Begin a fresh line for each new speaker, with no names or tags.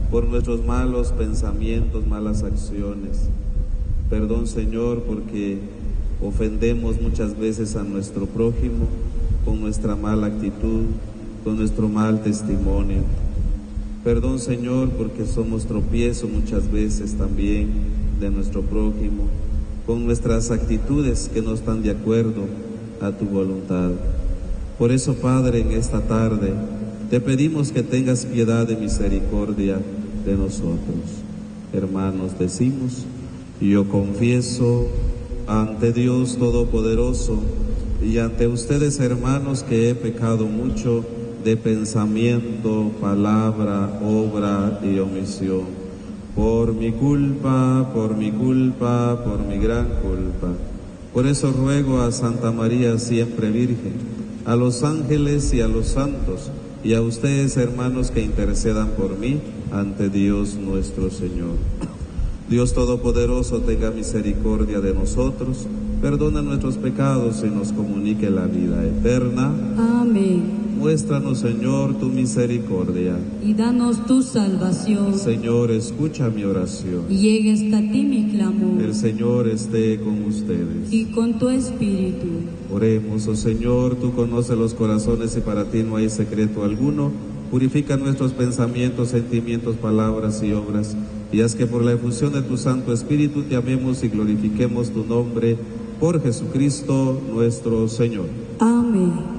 por nuestros malos pensamientos, malas acciones. Perdón, Señor, porque ofendemos muchas veces a nuestro prójimo con nuestra mala actitud, con nuestro mal testimonio. Perdón, Señor, porque somos tropiezo muchas veces también de nuestro prójimo, con nuestras actitudes que no están de acuerdo a tu voluntad. Por eso, Padre, en esta tarde te pedimos que tengas piedad y misericordia de nosotros. Hermanos, decimos: yo confieso ante Dios Todopoderoso y ante ustedes, hermanos, que he pecado mucho de pensamiento, palabra, obra y omisión, por mi culpa, por mi culpa, por mi gran culpa. Por eso ruego a Santa María siempre Virgen, a los ángeles y a los santos, y a ustedes, hermanos, que intercedan por mí ante Dios nuestro Señor. Dios Todopoderoso tenga misericordia de nosotros, perdona nuestros pecados y nos comunique la vida eterna.
Amén.
Muéstranos, Señor, tu misericordia.
Y danos tu salvación.
Señor, escucha mi oración.
Y llegue hasta ti mi clamor.
El Señor esté con ustedes.
Y con tu espíritu.
Oremos, oh Señor, tú conoces los corazones y para ti no hay secreto alguno. Purifica nuestros pensamientos, sentimientos, palabras y obras, y haz que por la efusión de tu Santo Espíritu te amemos y glorifiquemos tu nombre, por Jesucristo nuestro Señor.
Amén.